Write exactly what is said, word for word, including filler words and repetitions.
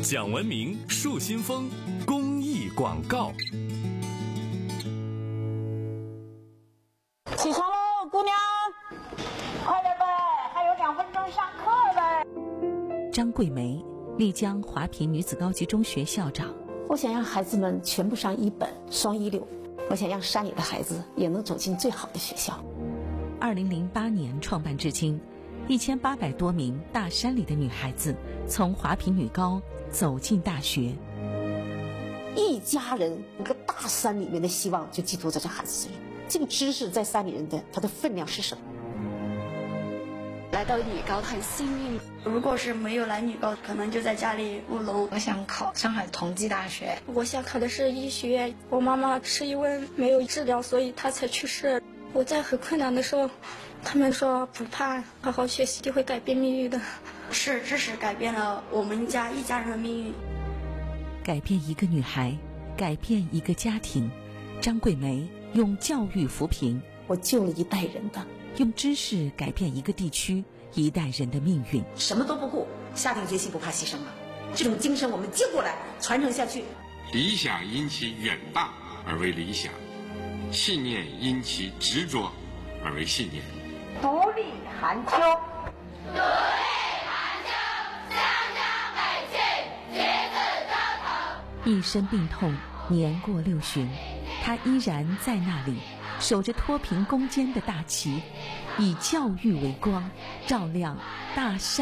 讲文明树新风公益广告。 起床喽，姑娘，快点呗，还有两分钟上课呗。 张桂梅，丽江华坪女子高级中学校长。 我想让孩子们全部上一本双一流，我想让山里的孩子也能走进最好的学校。 二零零八年创办至今，一千八百多名大山里的女孩子从华坪女高走进大学。 一家人一个大山里面的希望就寄托在这孩子身上。这个知识在山里人的它的分量是什么？ 来到女高很幸运， 如果是没有来女高，可能就在家里务农。 我想考上海同济大学， 我想考的是医学院。我妈妈是因为没有治疗，所以她才去世。我在很困难的时候，他们说不怕，好好学习就会改变命运的。 是知识改变了我们家一家人的命运， 改变一个女孩，改变一个家庭。张桂梅用教育扶贫， 我救了一代人的。 用知识改变一个地区一代人的命运。 什么都不顾，下定决心不怕牺牲了，这种精神我们接过来传承下去。 理想因其远大而为理想，信念因其执着而为信念。 独立寒秋， 独立寒秋，湘江北去，旗帜高腾。 一身病痛，年过六旬，他依然在那里，守着脱贫攻坚的大旗，以教育为光，照亮大山。